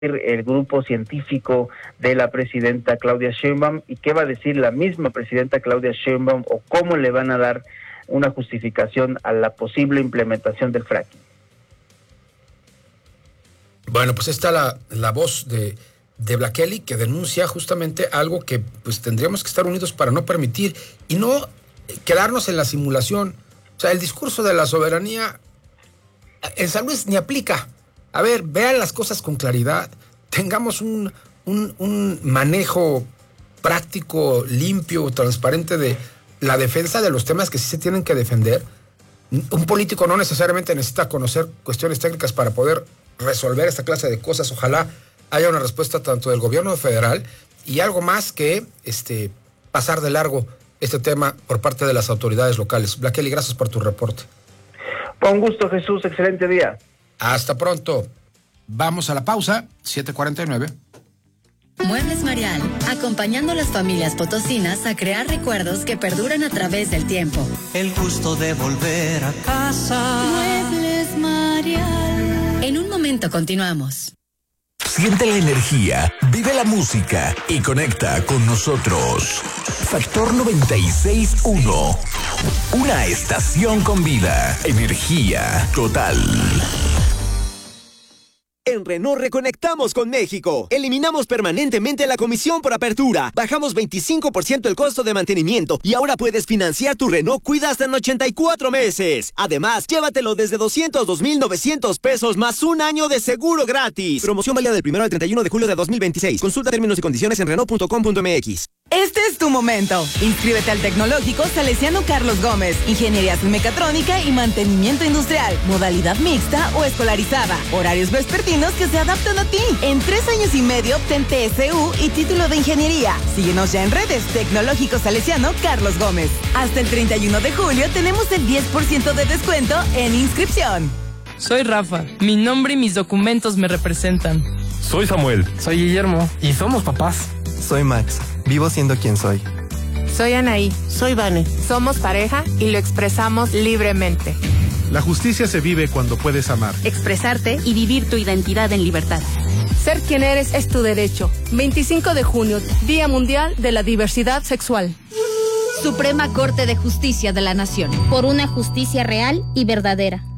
el grupo científico de la presidenta Claudia Sheinbaum y qué va a decir la misma presidenta Claudia Sheinbaum o cómo le van a dar una justificación a la posible implementación del fracking. Bueno, pues está la voz de Blakely, que denuncia justamente algo que pues tendríamos que estar unidos para no permitir y no quedarnos en la simulación. O sea, el discurso de la soberanía en San Luis ni aplica. A ver, vean las cosas con claridad, tengamos un manejo práctico, limpio, transparente de la defensa de los temas que sí se tienen que defender. Un político no necesariamente necesita conocer cuestiones técnicas para poder resolver esta clase de cosas. Ojalá haya una respuesta tanto del gobierno federal y algo más que pasar de largo este tema por parte de las autoridades locales. Blakely, gracias por tu reporte. Con gusto, Jesús, excelente día. Hasta pronto. Vamos a la pausa, 7:49. Muebles Marial, acompañando a las familias potosinas a crear recuerdos que perduran a través del tiempo. El gusto de volver a casa. Muebles Marial. En un momento continuamos. Siente la energía, vive la música y conecta con nosotros. Factor 96.1. Una estación con vida. Energía total. En Renault reconectamos con México. Eliminamos permanentemente la comisión por apertura. Bajamos 25% el costo de mantenimiento y ahora puedes financiar tu Renault Cuida hasta en 84 meses. Además, llévatelo desde 202,900 pesos más un año de seguro gratis. Promoción válida del 1 al 31 de julio de 2026. Consulta términos y condiciones en Renault.com.mx. Este es tu momento. Inscríbete al Tecnológico Salesiano Carlos Gómez. Ingeniería Mecatrónica y Mantenimiento Industrial. Modalidad mixta o escolarizada. Horarios vespertinos que se adaptan a ti. En 3 años y medio obtén TSU y título de ingeniería. Síguenos ya en redes. Tecnológico Salesiano Carlos Gómez. Hasta el 31 de julio tenemos el 10% de descuento en inscripción. Soy Rafa. Mi nombre y mis documentos me representan. Soy Samuel. Soy Guillermo. Y somos papás. Soy Max. Vivo siendo quien soy. Soy Anaí. Soy Vane. Somos pareja y lo expresamos libremente. La justicia se vive cuando puedes amar, expresarte y vivir tu identidad en libertad. Ser quien eres es tu derecho. 25 de junio, Día Mundial de la Diversidad Sexual. Suprema Corte de Justicia de la Nación. Por una justicia real y verdadera.